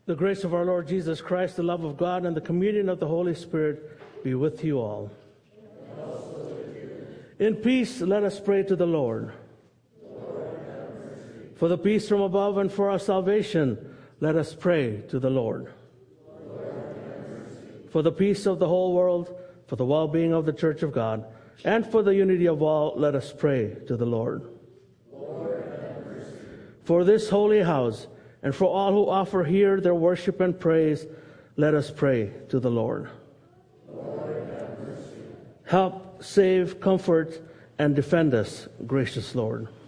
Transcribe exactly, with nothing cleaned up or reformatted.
The grace of our Lord Jesus Christ, the love of God, and the communion of the Holy Spirit be with you all. And also with you. In peace, let us pray to the Lord. Lord, have mercy. For the peace from above and for our salvation, let us pray to the Lord. Lord, have mercy. For the peace of the whole world, for the well-being of the Church of God, and for the unity of all, let us pray to the Lord. Lord, have mercy. For this holy house, and for all who offer here their worship and praise, let us pray to the Lord. Lord, have mercy. Help, save, comfort, and defend us, gracious Lord.